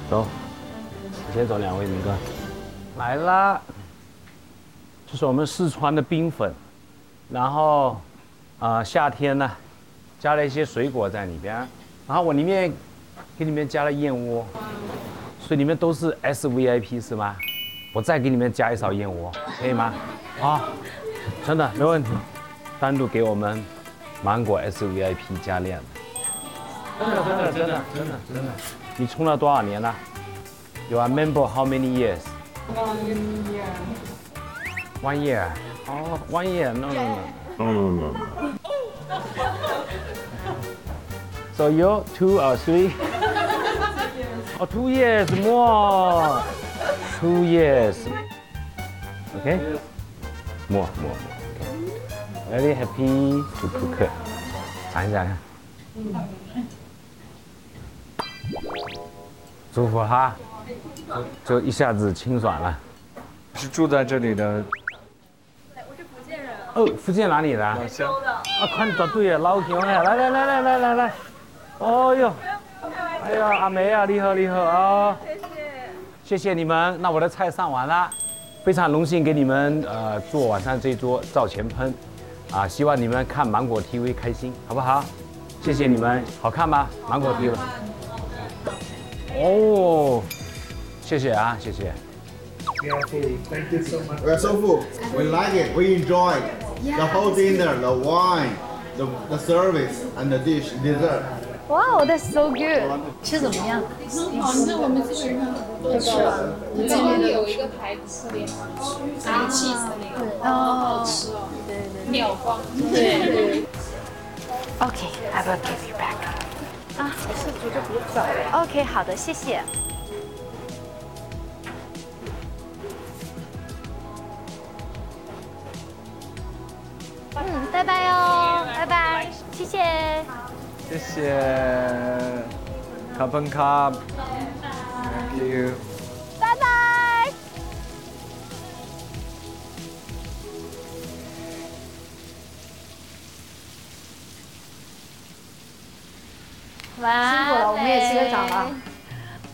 走，先走2位明哥。来啦，这是我们四川的冰粉，然后夏天呢，加了一些水果在里边，然后我里面给里面加了燕窝，所以里面都是 SVIP 是吗？我再给你们加一勺燕窝，可以吗？啊，真的没问题，单独给我们芒果 SVIP 加炼的，真的。你冲了多少年了 ？You are member how many years? 1 year. Oh, 1 year. No. So you 2 or 3? Oh, 2 years more. 2 years. Okay. More. Very happy to cook. 尝一下看。舒服哈，就一下子清爽了。 是住在这里的。 我是福建人。 哦，福建哪里的？ 贵州的。 看到对了，老乡哎，来。哦哟，哎呀，阿梅啊，你好啊。谢谢你们。那我的菜上完了，非常荣幸给你们做晚上这桌灶前烹，希望你们看芒果 TV 开心，好不好？谢谢你们，好看吗？芒果 TV。哦，谢谢啊，谢谢。 Thank you so much. We are so full. We like it. We enjoy the whole dinner, the wine, the service, and the dish, dessert. Wow, that's so good. 吃怎么样？ 好，那我们基本上都吃完。刚刚有一个排骨特别好吃，那个 cheese 的那个，好好吃哦。对，秒光。对。 Okay, I will give you back. 是煮就别走了。OK， 好的，谢谢。拜拜哦，拜拜，谢谢。 谢谢。Kapan Thank you。 拜拜。辛苦了，我们也洗个澡了。